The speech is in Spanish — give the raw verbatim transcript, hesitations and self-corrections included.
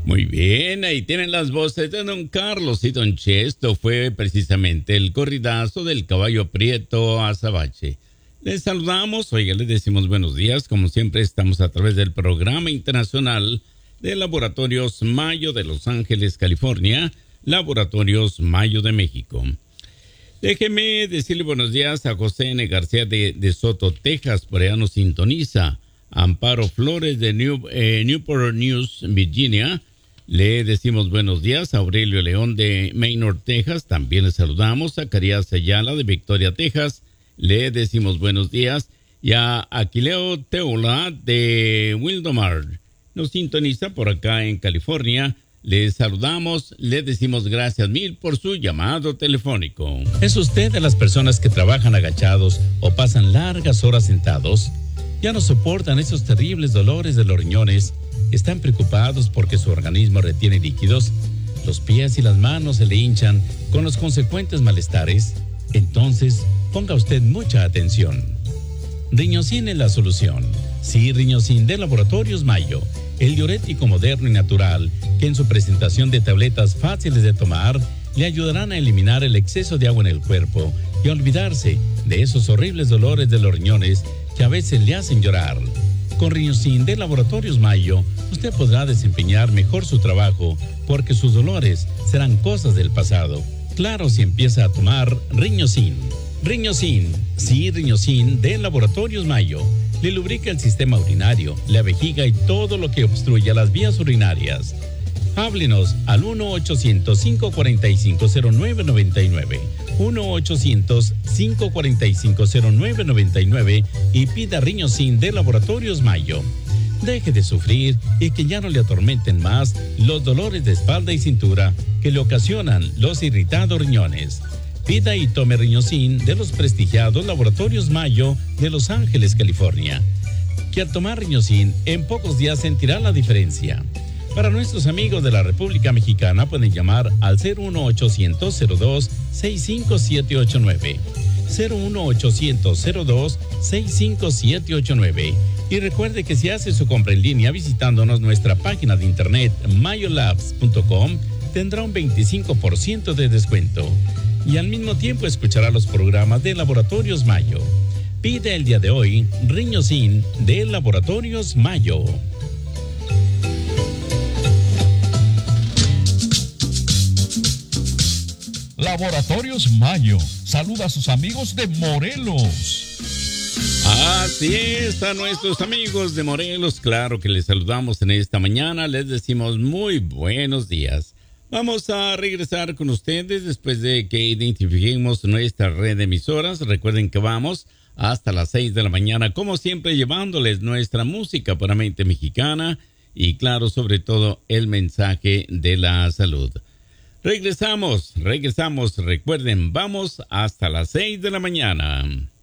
Muy bien, ahí tienen las voces de don Carlos y don Chesto. Fue precisamente el corridazo del caballo prieto azabache. Les saludamos, oiga, les decimos buenos días. Como siempre, estamos a través del programa internacional de Laboratorios Mayo de Los Ángeles, California, Laboratorios Mayo de México. Déjeme decirle buenos días a José N. García de, de Soto, Texas, por allá nos sintoniza. Amparo Flores de New, eh, Newport News, Virginia. Le decimos buenos días a Aurelio León de Maynard, Texas. También le saludamos a Zacarías Ayala de Victoria, Texas. Le decimos buenos días. Y a Aquileo Teola de Wildomar. Nos sintoniza por acá en California. Le saludamos, le decimos gracias mil por su llamado telefónico. ¿Es usted de las personas que trabajan agachados o pasan largas horas sentados? ¿Ya no soportan esos terribles dolores de los riñones? ¿Están preocupados porque su organismo retiene líquidos? ¿Los pies y las manos se le hinchan con los consecuentes malestares? Entonces, ponga usted mucha atención. Riñosin es la solución. Sí, Riñosin de Laboratorios Mayo, el diurético moderno y natural que en su presentación de tabletas fáciles de tomar le ayudarán a eliminar el exceso de agua en el cuerpo y a olvidarse de esos horribles dolores de los riñones que a veces le hacen llorar. Con Riñosin de Laboratorios Mayo, usted podrá desempeñar mejor su trabajo porque sus dolores serán cosas del pasado. Claro, si empieza a tomar Riñosin. Riñosin, sí, Riñosin de Laboratorios Mayo. Le lubrica el sistema urinario, la vejiga y todo lo que obstruya las vías urinarias. Háblenos al uno ochocientos, cinco cuatro cinco, cero nueve nueve nueve, uno ochocientos, cinco cuatro cinco, cero nueve nueve nueve y pida Riñosin de Laboratorios Mayo. Deje de sufrir y que ya no le atormenten más los dolores de espalda y cintura que le ocasionan los irritados riñones. Pida y tome Riñosin de los prestigiados Laboratorios Mayo de Los Ángeles, California. Que al tomar Riñosin en pocos días sentirá la diferencia. Para nuestros amigos de la República Mexicana pueden llamar al cero uno ochocientos, cero dos, seis cinco siete ocho nueve, cero uno ochocientos, cero dos, seis cinco siete ocho nueve. Y recuerde que si hace su compra en línea visitándonos nuestra página de internet mayolabs punto com, tendrá un veinticinco por ciento de descuento. Y al mismo tiempo escuchará los programas de Laboratorios Mayo. Pide el día de hoy Riñosin de Laboratorios Mayo. Laboratorios Mayo saluda a sus amigos de Morelos. Así es, a nuestros amigos de Morelos, claro que les saludamos en esta mañana, les decimos muy buenos días. Vamos a regresar con ustedes después de que identifiquemos nuestra red de emisoras. Recuerden que vamos hasta las seis de la mañana, como siempre, llevándoles nuestra música puramente mexicana y, claro, sobre todo, el mensaje de la salud. Regresamos, regresamos. Recuerden, vamos hasta las seis de la mañana.